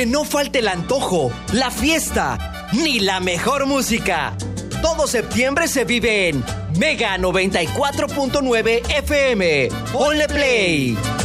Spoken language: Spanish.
Que no falte el antojo, la fiesta, ni la mejor música. Todo septiembre se vive en Mega 94.9 FM. Ponle play.